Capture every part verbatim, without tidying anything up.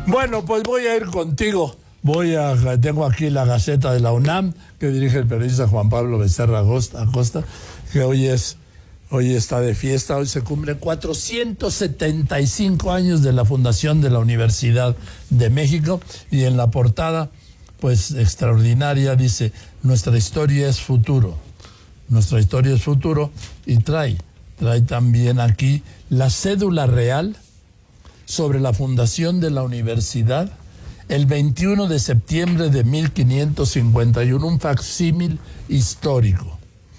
Bueno, pues voy a ir contigo. Voy a, tengo aquí la Gaceta de la UNAM, que dirige el periodista Juan Pablo Becerra Acosta, que hoy es, hoy está de fiesta. Hoy se cumplen cuatrocientos setenta y cinco años de la fundación de la Universidad de México, y en la portada, pues extraordinaria, dice: nuestra historia es futuro. Nuestra historia es futuro, y trae, trae también aquí la cédula real sobre la fundación de la universidad el veintiuno de septiembre de mil quinientos cincuenta y uno, un facsímil histórico.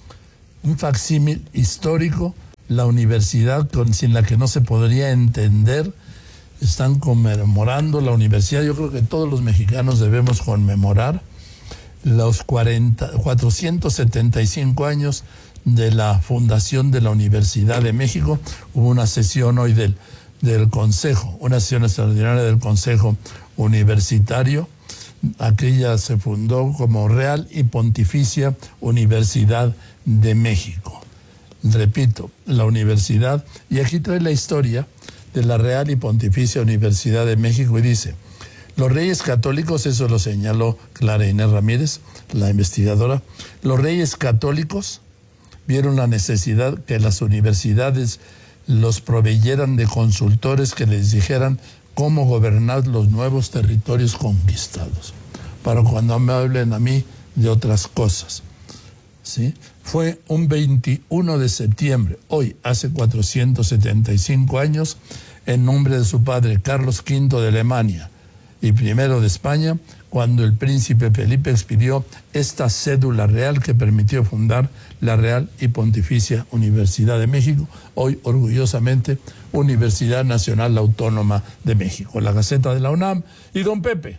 Un facsímil histórico, la universidad con, sin la que no se podría entender. Están conmemorando la universidad. Yo creo que todos los mexicanos debemos conmemorar los cuarenta, cuatrocientos setenta y cinco años de la fundación de la Universidad de México. Hubo una sesión hoy del, del Consejo, una sesión extraordinaria del Consejo Universitario. Aquella se fundó como Real y Pontificia Universidad de México. Repito, la universidad, y aquí trae la historia de la Real y Pontificia Universidad de México, y dice: los reyes católicos, eso lo señaló Clara Inés Ramírez, la investigadora, los reyes católicos vieron la necesidad que las universidades los proveyeran de consultores que les dijeran cómo gobernar los nuevos territorios conquistados, para cuando me hablen a mí de otras cosas. ¿Sí? Fue un veintiuno de septiembre, hoy hace cuatrocientos setenta y cinco años, en nombre de su padre Carlos quinto de Alemania y primero de España, cuando el príncipe Felipe expidió esta cédula real que permitió fundar la Real y Pontificia Universidad de México, hoy orgullosamente Universidad Nacional Autónoma de México. La Gaceta de la UNAM y don Pepe.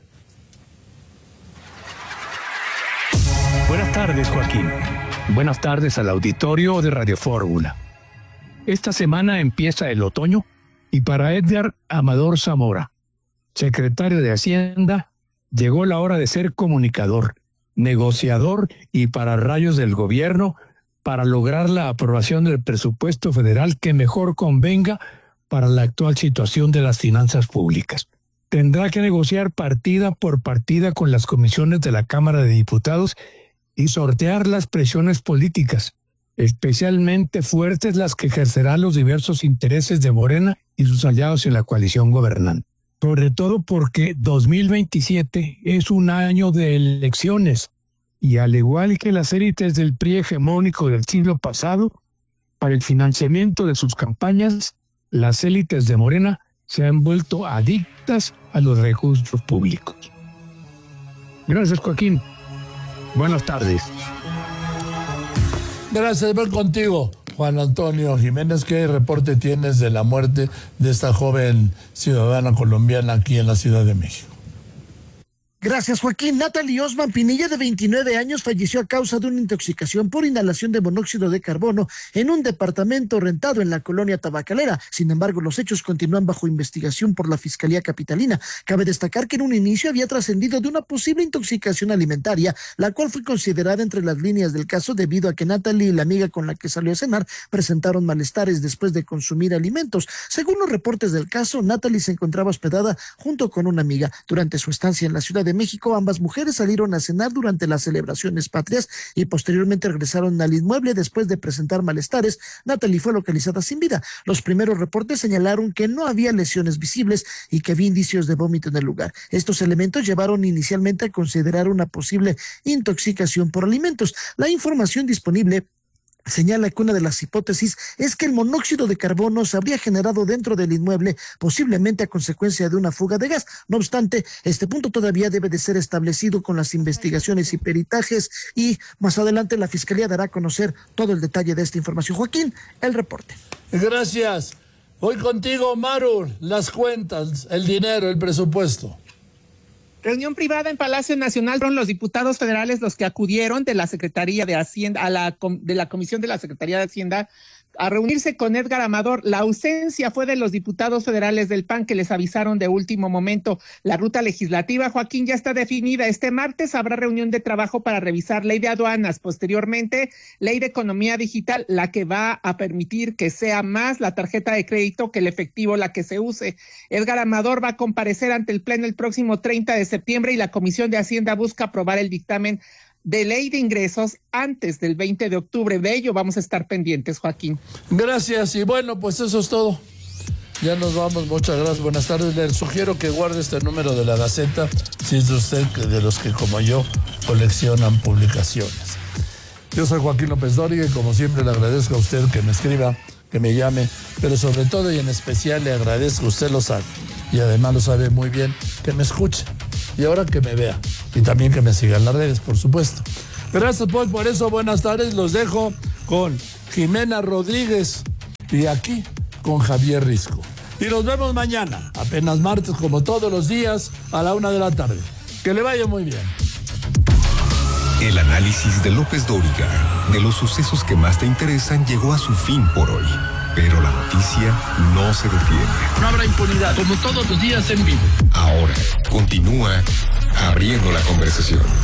Buenas tardes, Joaquín. Buenas tardes al auditorio de Radio Fórmula. Esta semana empieza el otoño, y para Edgar Amador Zamora, secretario de Hacienda, llegó la hora de ser comunicador, negociador y pararrayos del gobierno para lograr la aprobación del presupuesto federal que mejor convenga para la actual situación de las finanzas públicas. Tendrá que negociar partida por partida con las comisiones de la Cámara de Diputados y sortear las presiones políticas, especialmente fuertes las que ejercerán los diversos intereses de Morena y sus aliados en la coalición gobernante. Sobre todo porque dos mil veintisiete es un año de elecciones, y al igual que las élites del P R I hegemónico del siglo pasado, para el financiamiento de sus campañas, las élites de Morena se han vuelto adictas a los recursos públicos. Gracias, Joaquín. Buenas tardes. Gracias, voy contigo, Juan Antonio Jiménez. ¿Qué reporte tienes de la muerte de esta joven ciudadana colombiana aquí en la Ciudad de México? Gracias, Joaquín. Natalie Osman Pinilla, de veintinueve años, falleció a causa de una intoxicación por inhalación de monóxido de carbono en un departamento rentado en la colonia Tabacalera. Sin embargo, los hechos continúan bajo investigación por la Fiscalía Capitalina. Cabe destacar que en un inicio había trascendido de una posible intoxicación alimentaria, la cual fue considerada entre las líneas del caso debido a que Natalie y la amiga con la que salió a cenar presentaron malestares después de consumir alimentos. Según los reportes del caso, Natalie se encontraba hospedada junto con una amiga. Durante su estancia en la Ciudad de México, ambas mujeres salieron a cenar durante las celebraciones patrias y posteriormente regresaron al inmueble después de presentar malestares. Natalie fue localizada sin vida. Los primeros reportes señalaron que no había lesiones visibles y que había indicios de vómito en el lugar. Estos elementos llevaron inicialmente a considerar una posible intoxicación por alimentos. La información disponible señala que una de las hipótesis es que el monóxido de carbono se habría generado dentro del inmueble, posiblemente a consecuencia de una fuga de gas. No obstante, este punto todavía debe de ser establecido con las investigaciones y peritajes, y más adelante la Fiscalía dará a conocer todo el detalle de esta información. Joaquín, el reporte. Gracias. Voy contigo, Maru. Las cuentas, el dinero, el presupuesto. Reunión privada en Palacio Nacional. Fueron los diputados federales los que acudieron de la Secretaría de Hacienda, a la de la Comisión de la Secretaría de Hacienda, a reunirse con Edgar Amador. La ausencia fue de los diputados federales del P A N que les avisaron de último momento. La ruta legislativa, Joaquín, ya está definida. Este martes habrá reunión de trabajo para revisar ley de aduanas, posteriormente ley de economía digital, la que va a permitir que sea más la tarjeta de crédito que el efectivo la que se use. Edgar Amador va a comparecer ante el Pleno el próximo treinta de septiembre y la Comisión de Hacienda busca aprobar el dictamen de ley de ingresos antes del veinte de octubre. De ello vamos a estar pendientes, Joaquín. Gracias, y bueno, pues eso es todo. Ya nos vamos, muchas gracias, buenas tardes. Le sugiero que guarde este número de la Gaceta, si es de usted de los que, como yo, coleccionan publicaciones. Yo soy Joaquín López Dóriga y como siempre le agradezco a usted que me escriba, que me llame, pero sobre todo y en especial le agradezco, usted lo sabe, y además lo sabe muy bien, que me escuche. Y ahora que me vea. Y también que me sigan en las redes, por supuesto. Gracias, pues, por eso. Buenas tardes. Los dejo con Jimena Rodríguez y aquí con Javier Risco. Y nos vemos mañana, apenas martes, como todos los días, a la una de la tarde. Que le vaya muy bien. El análisis de López Dóriga de los sucesos que más te interesan llegó a su fin por hoy. Pero la noticia no se detiene. No habrá impunidad, como todos los días en vivo. Ahora continúa abriendo la conversación.